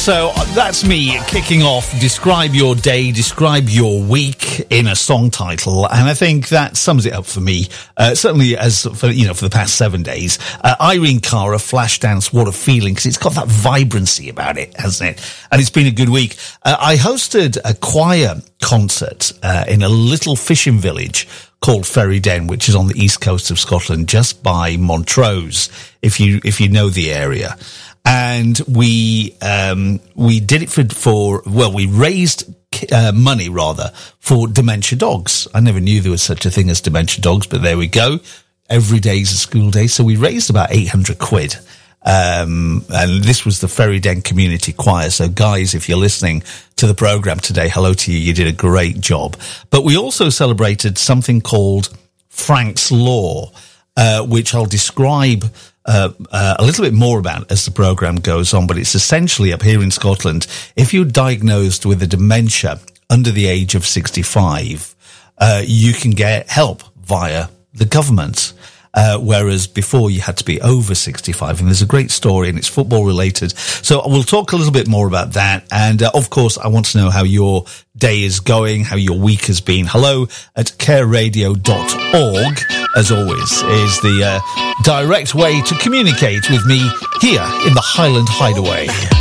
So that's me kicking off. Describe your day, describe your week in a song title, and I think that sums it up for me. Certainly, as for the past 7 days, Irene Cara, Flashdance, what a feeling! Because it's got that vibrancy about it, hasn't it? And it's been a good week. I hosted a choir concert in a little fishing village called Ferryden, which is on the east coast of Scotland, just by Montrose, if you know the area. And we did it we raised money rather for dementia dogs. I never knew there was such a thing as dementia dogs, but there we go. Every day's a school day. So we raised about 800 quid. And this was the Ferryden Community Choir. So guys, if you're listening to the program today, hello to you. You did a great job. But we also celebrated something called Frank's Law, which I'll describe a little bit more about as the program goes on, but it's essentially up here in Scotland, if you're diagnosed with a dementia under the age of 65, you can get help via the government. Whereas before you had to be over 65, and there's a great story and it's football related. So we'll talk a little bit more about that. And of course, I want to know how your day is going, how your week has been. Hello at careradio.org, as always, is the direct way to communicate with me here in the Highland Hideaway.